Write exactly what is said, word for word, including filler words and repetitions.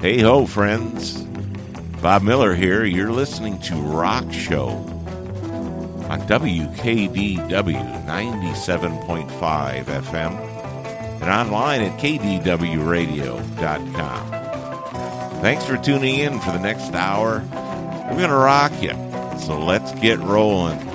Hey ho, friends. Bob Miller here. You're listening to Rock Show on W K D W ninety-seven point five F M and online at K D W radio dot com. Thanks for tuning in for the next hour. We're going to rock you, so let's get rolling.